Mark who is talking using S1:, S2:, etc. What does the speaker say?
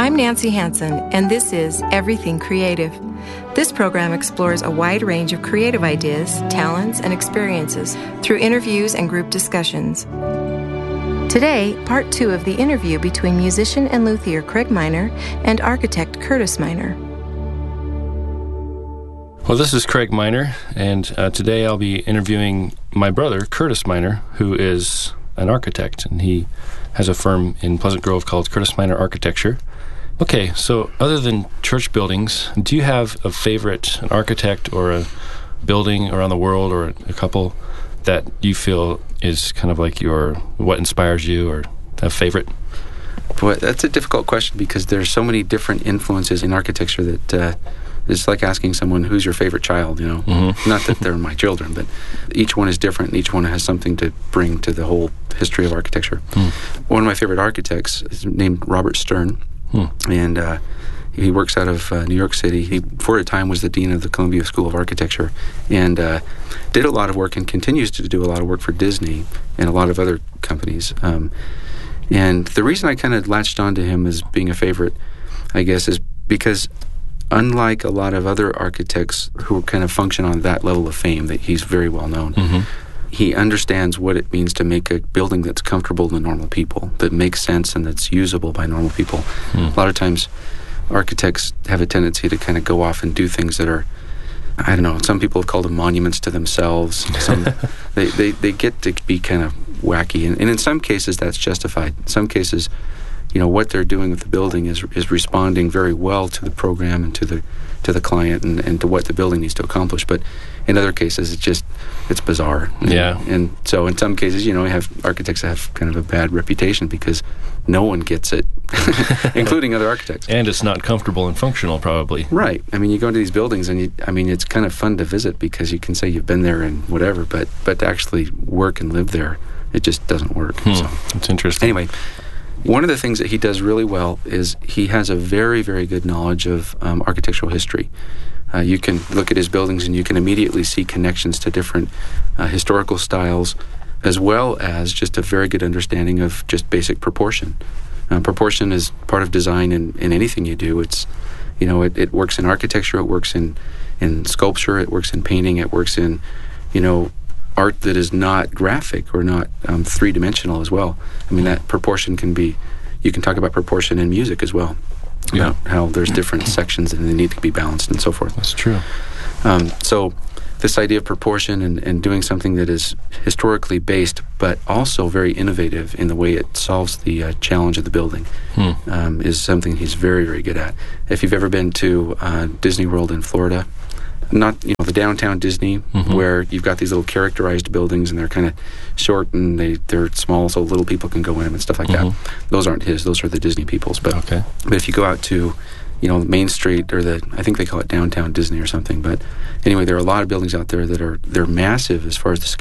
S1: I'm Nancy Hansen, and this is Everything Creative. This program explores a wide range of creative ideas, talents, and experiences through interviews and group discussions. Today, part 2 of the interview between musician and luthier Craig Miner and architect Curtis Miner.
S2: Well, this is Craig Miner, and today I'll be interviewing my brother, Curtis Miner, who is an architect, and he has a firm in Pleasant Grove called Curtis Miner Architecture. Okay, so other than church buildings, do you have a favorite, an architect or a building around the world or a couple that you feel is kind of like what inspires you or a favorite?
S3: Boy, that's a difficult question because there's so many different influences in architecture that it's like asking someone, who's your favorite child, you know? Mm-hmm. Not that they're my children, but each one is different and each one has something to bring to the whole history of architecture. One of my favorite architects is named Robert Stern. And he works out of New York City. He, for a time, was the dean of the Columbia School of Architecture and did a lot of work and continues to do a lot of work for Disney and a lot of other companies. And the reason I kind of latched onto him as being a favorite, I guess, is because unlike a lot of other architects who kind of function on that level of fame, that he's very well known, he understands what it means to make a building that's comfortable to normal people, that makes sense and that's usable by normal people. A lot of times architects have a tendency to kind of go off and do things that are, I don't know, some people have called them monuments to themselves. Some, they get to be kind of wacky, and in some cases that's justified. In some cases, you know, what they're doing with the building is responding very well to the program and to the client and to what the building needs to accomplish. But in other cases, it's bizarre.
S2: Yeah.
S3: And so in some cases, you know, you have architects that have kind of a bad reputation because no one gets it, including other architects.
S2: And it's not comfortable and functional, probably.
S3: Right. I mean, you go into these buildings and it's kind of fun to visit because you can say you've been there and whatever, but to actually work and live there, it just doesn't work. So
S2: That's interesting.
S3: Anyway, one of the things that he does really well is he has a very, very good knowledge of architectural history. You can look at his buildings and you can immediately see connections to different historical styles, as well as just a very good understanding of just basic proportion. Proportion is part of design in anything you do. It's, you know, it works in architecture, it works in sculpture, it works in painting, it works in, you know, art that is not graphic or not three-dimensional as well. I mean, that proportion can be, you can talk about proportion in music as well.
S2: Yeah.
S3: About how there's different sections and they need to be balanced and so forth.
S2: That's true.
S3: So this idea of proportion and doing something that is historically based but also very innovative in the way it solves the challenge of the building is something he's very, very good at. If you've ever been to Disney World in Florida, not, you know, the downtown Disney, where you've got these little characterized buildings and they're kind of short and they're small so little people can go in them and stuff like that. Those aren't his, those are the Disney people's. But if you go out to, you know, Main Street or I think they call it downtown Disney or something, but anyway, there are a lot of buildings out there that they're massive as far as the